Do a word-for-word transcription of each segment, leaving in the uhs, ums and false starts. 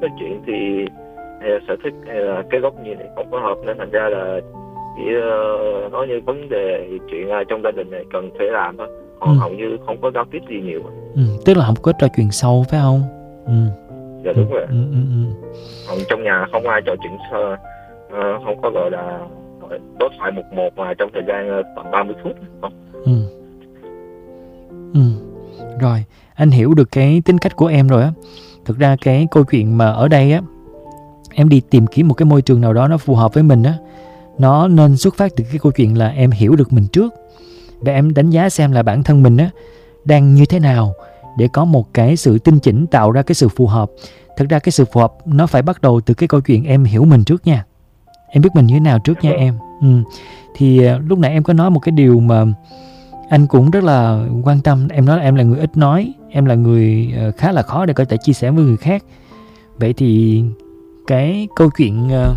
nói chuyện thì hay là sở thích hay là cái góc nhìn này không có hợp, nên thành ra là chỉ uh, nói như vấn đề chuyện uh, trong gia đình này cần phải làm thôi, còn ừ. hầu như không có giao tiếp gì nhiều. Ừ, tức là không có trò chuyện sâu phải không? Ừ. Dạ đúng rồi. Ừ, ừ, ừ. Còn trong nhà không ai trò chuyện sơ, uh, không có gọi là đối thoại một một mà trong thời gian uh, tầm ba mươi phút không. Ừ. Ừ. Rồi, anh hiểu được cái tính cách của em rồi á. Thực ra cái câu chuyện mà ở đây á, em đi tìm kiếm một cái môi trường nào đó nó phù hợp với mình á, nó nên xuất phát từ cái câu chuyện là em hiểu được mình trước, và em đánh giá xem là bản thân mình á đang như thế nào để có một cái sự tinh chỉnh tạo ra cái sự phù hợp. Thực ra cái sự phù hợp nó phải bắt đầu từ cái câu chuyện em hiểu mình trước nha. Em biết mình như thế nào trước nha em. Ừ. Thì uh, lúc nãy em có nói một cái điều mà anh cũng rất là quan tâm. Em nói là em là người ít nói, em là người uh, khá là khó để có thể chia sẻ với người khác. Vậy thì cái câu chuyện uh,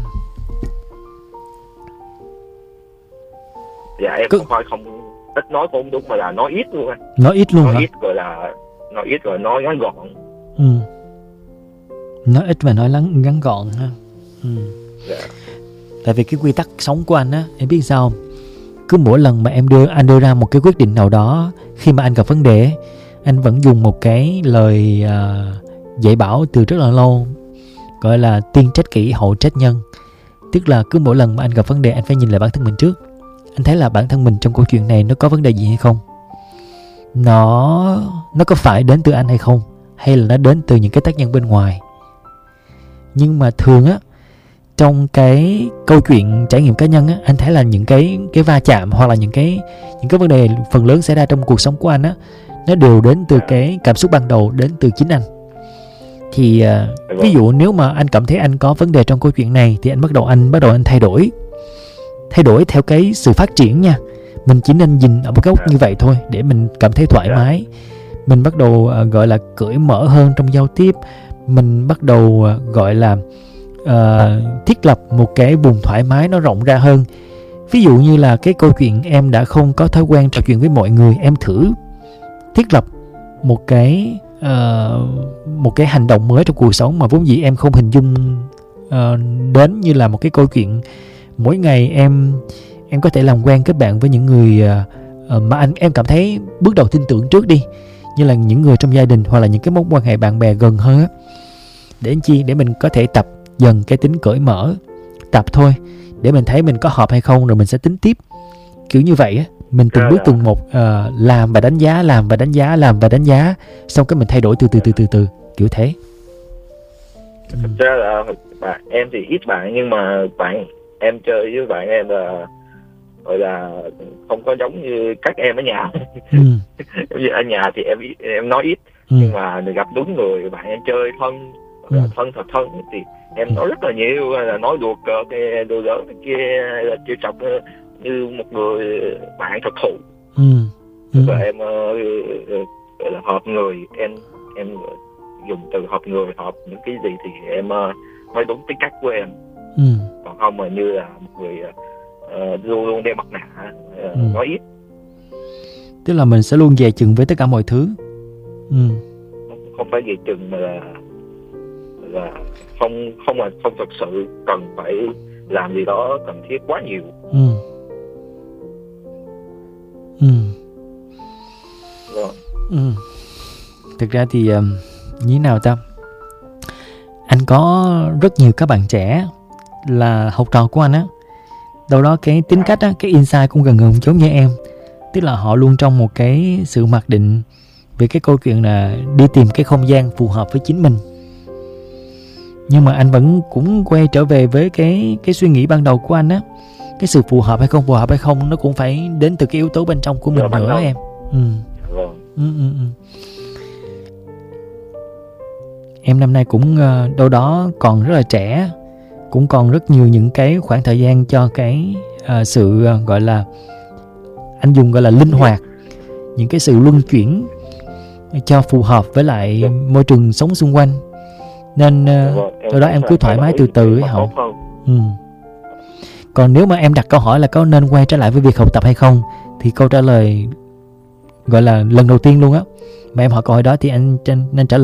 dạ em Cứ... không phải không ít nói cũng không đúng, mà là nói ít luôn anh. Nói ít luôn nói hả? Ít gọi là nói ít rồi nói ngắn gọn. Ừ. Nói ít và nói ngắn, ngắn gọn ha. Ừ. Dạ. Tại vì cái quy tắc sống của anh á, em biết sao không? Cứ mỗi lần mà em đưa anh đưa ra một cái quyết định nào đó, khi mà anh gặp vấn đề, anh vẫn dùng một cái lời uh, dạy bảo từ rất là lâu, gọi là tiên trách kỷ hậu trách nhân. Tức là cứ mỗi lần mà anh gặp vấn đề, anh phải nhìn lại bản thân mình trước. Anh thấy là bản thân mình trong câu chuyện này nó có vấn đề gì hay không, nó nó có phải đến từ anh hay không, hay là nó đến từ những cái tác nhân bên ngoài. Nhưng mà thường á, trong cái câu chuyện trải nghiệm cá nhân á, anh thấy là những cái cái va chạm hoặc là những cái những cái vấn đề phần lớn xảy ra trong cuộc sống của anh á, nó đều đến từ cái cảm xúc ban đầu, đến từ chính anh. Thì uh, ví dụ nếu mà anh cảm thấy anh có vấn đề trong câu chuyện này, thì anh bắt đầu anh bắt đầu anh thay đổi thay đổi theo cái sự phát triển nha. Mình chỉ nên nhìn ở một góc như vậy thôi để mình cảm thấy thoải mái. Mình bắt đầu uh, gọi là cởi mở hơn trong giao tiếp. Mình bắt đầu uh, gọi là uh, thiết lập một cái vùng thoải mái nó rộng ra hơn. Ví dụ như là cái câu chuyện em đã không có thói quen trò chuyện với mọi người, em thử thiết lập một cái uh, một cái hành động mới trong cuộc sống mà vốn dĩ em không hình dung uh, đến, như là một cái câu chuyện mỗi ngày em em có thể làm quen kết bạn với những người uh, mà anh em cảm thấy bước đầu tin tưởng trước đi, như là những người trong gia đình hoặc là những cái mối quan hệ bạn bè gần hơn á, để anh chi để mình có thể tập dần cái tính cởi mở, tập thôi để mình thấy mình có hợp hay không, rồi mình sẽ tính tiếp, kiểu như vậy á. Mình từng bước từng một uh, làm và đánh giá, làm và đánh giá, làm và đánh giá, xong cái mình thay đổi từ từ từ từ từ kiểu thế. Thực ra là bạn em thì ít bạn, nhưng mà bạn em chơi với bạn em là gọi là không có giống như các em ở nhà. Ừ. Giống như ở nhà thì em em nói ít, ừ. nhưng mà gặp đúng người bạn em chơi thân, ừ. thân thật thân thì em nói rất là nhiều, là nói đùa cợt cái đồ giỡn cái kia, là trêu chọc như một người bạn thật thụ. Ừ. Ừ. Và em gọi là hợp người, em em dùng từ hợp người, hợp những cái gì thì em nói đúng tính cách của em. Ừ. Còn không mà như là một người uh, luôn luôn đeo mặt nạ, uh, ừ. nói ít. Tức là mình sẽ luôn dè chừng với tất cả mọi thứ. Ừ. Không, không phải dè chừng mà là là không không là không thật sự cần phải làm gì đó cần thiết quá nhiều. Ừ. Ừ. Rồi. Ừ. Thực ra thì um, như thế nào ta? Anh có rất nhiều các bạn trẻ là học trò của anh á, đâu đó cái tính cách á, cái insight cũng gần gần giống như em. Tức là họ luôn trong một cái sự mặc định về cái câu chuyện là đi tìm cái không gian phù hợp với chính mình. Nhưng mà anh vẫn cũng quay trở về với cái cái suy nghĩ ban đầu của anh á. Cái sự phù hợp hay không phù hợp hay không nó cũng phải đến từ cái yếu tố bên trong của mình nữa em. Ừ. Ừ, ừ, ừ. Em năm nay cũng uh, đâu đó còn rất là trẻ, cũng còn rất nhiều những cái khoảng thời gian cho cái uh, sự uh, gọi là anh dùng gọi là linh hoạt, những cái sự luân chuyển cho phù hợp với lại môi trường sống xung quanh. Nên uh, đâu đó em cứ thoải mái từ từ ấy Hậu. Ừ. Còn nếu mà em đặt câu hỏi là có nên quay trở lại với việc học tập hay không, thì câu trả lời gọi là lần đầu tiên luôn á mà em hỏi câu hỏi đó thì anh nên trả lời